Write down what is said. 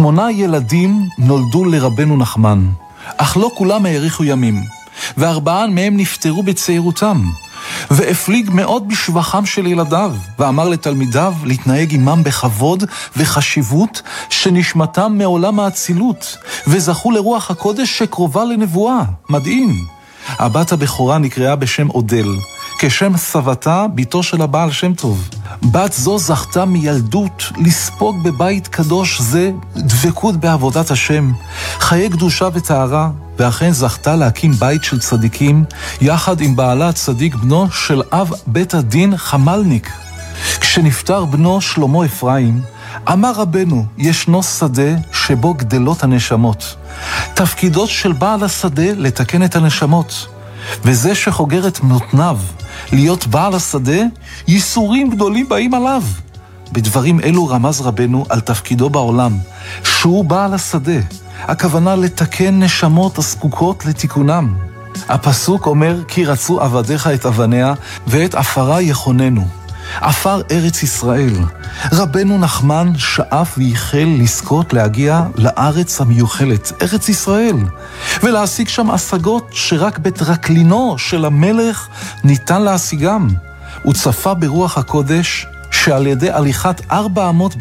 8 ילדים נולדו לרבנו נחמן, אך לא כולם האריכו ימים, ו4 מהם נפטרו בצעירותם, והפליג מאוד בשבחם של ילדיו, ואמר לתלמידיו להתנהג עמם בכבוד וחשיבות שנשמתם מעולם האצילות, וזכו לרוח הקודש שקרובה לנבואה. מדהים. הבת הבכורה נקראה בשם אודל, כשם סבתה, ביתו של הבעל שם טוב. בת זו זכתה מילדות לספוג בבית קדוש זה דבקות בעבודת השם, חיי קדושה וטהרה, ואכן זכתה להקים בית של צדיקים, יחד עם בעלה הצדיק בנו של אב בית הדין חמלניק. כשנפטר בנו שלמה אפרים, אמר רבנו, ישנו שדה שבו גדלות הנשמות. תפקידו של בעל השדה לתקן את הנשמות, וזה שחוגר את מותניו להיות בעל השדה, ייסורים גדולים באים עליו. בדברים אלו רמז רבנו על תפקידו בעולם, שהוא בעל השדה, הכוונה לתקן נשמות הזקוקות לתיקונם. הפסוק אומר, כי רצו עבדיך את אבניה ואת עפרה יכוננו. עפר ארץ ישראל. רבנו נחמן שאף וייחל לזכות להגיע לארץ המיוחלת, ארץ ישראל, ולהשיג שם השגות שרק בתרקלינו של המלך ניתן להשיגם. הוא צפה ברוח הקודש שעל ידי הליכת 4 אמות